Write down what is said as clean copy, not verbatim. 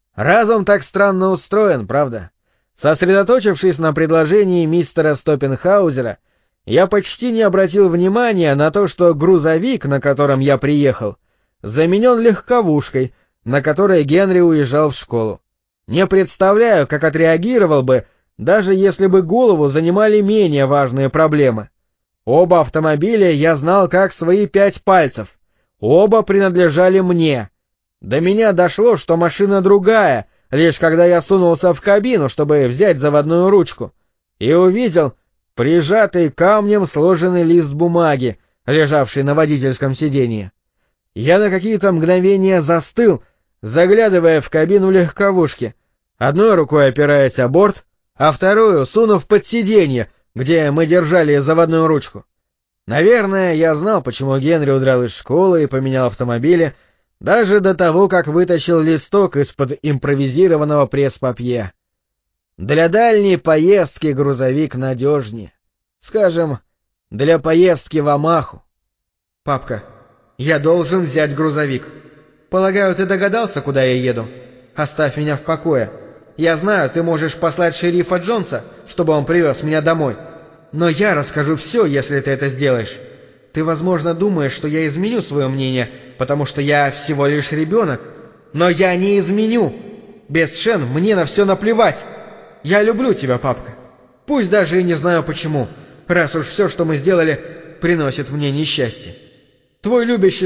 Разум так странно устроен, правда? Сосредоточившись на предложении мистера Стоппенхаузера, я почти не обратил внимания на то, что грузовик, на котором я приехал, заменен легковушкой, на которой Генри уезжал в школу. Не представляю, как отреагировал бы, даже если бы голову занимали менее важные проблемы. Оба автомобиля я знал как свои 5 пальцев. Оба принадлежали мне. До меня дошло, что машина другая, лишь когда я сунулся в кабину, чтобы взять заводную ручку, и увидел прижатый камнем сложенный лист бумаги, лежавший на водительском сиденье. Я на какие-то мгновения застыл, заглядывая в кабину легковушки, одной рукой опираясь о борт, а вторую сунув под сиденье, где мы держали заводную ручку. Наверное, я знал, почему Генри удрал из школы и поменял автомобили, даже до того, как вытащил листок из-под импровизированного пресс-папье. Для дальней поездки грузовик надежнее. Скажем, для поездки в Омаху. Папка, я должен взять грузовик. Полагаю, ты догадался, куда я еду? Оставь меня в покое. Я знаю, ты можешь послать шерифа Джонса, чтобы он привез меня домой. Но я расскажу все, если ты это сделаешь. Ты, возможно, думаешь, что я изменю свое мнение, потому что я всего лишь ребенок. Но я не изменю. Без Шен мне на все наплевать. Я люблю тебя, папка. Пусть даже и не знаю почему, раз уж все, что мы сделали, приносит мне несчастье. Твой любящий